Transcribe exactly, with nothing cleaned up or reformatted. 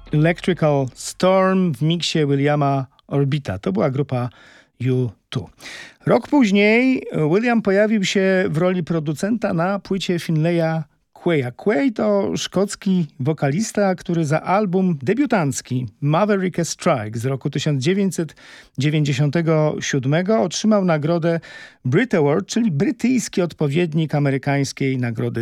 Electrical Storm w miksie Williama Orbita. To była grupa U dwa. Rok później William pojawił się w roli producenta na płycie Finlaya Quaya. Quay to szkocki wokalista, który za album debiutancki Maverick Strike z roku tysiąc dziewięćset dziewięćdziesiątego siódmego otrzymał nagrodę Brit Award, czyli brytyjski odpowiednik amerykańskiej nagrody